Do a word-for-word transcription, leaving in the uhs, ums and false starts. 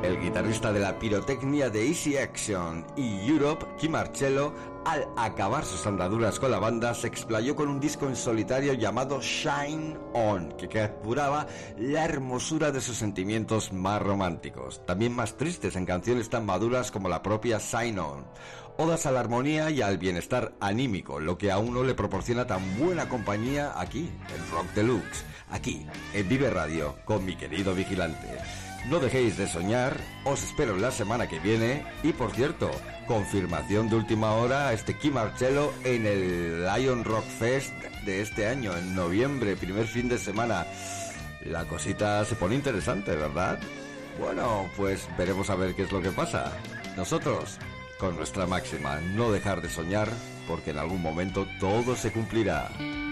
El guitarrista de la pirotecnia de Easy Action y Europe, Key Marcello, al acabar sus andaduras con la banda, se explayó con un disco en solitario llamado Shine On, que capturaba la hermosura de sus sentimientos más románticos, también más tristes en canciones tan maduras como la propia Shine On. Odas a la armonía y al bienestar anímico, lo que a uno le proporciona tan buena compañía aquí, en Rock Deluxe, aquí, en Vive Radio, con mi querido vigilante. No dejéis de soñar, os espero la semana que viene y, por cierto, confirmación de última hora a este Key Marcello en el Lion Rock Fest de este año, en noviembre, primer fin de semana. La cosita se pone interesante, ¿verdad? Bueno, pues veremos a ver qué es lo que pasa. Nosotros, con nuestra máxima, no dejar de soñar, porque en algún momento todo se cumplirá.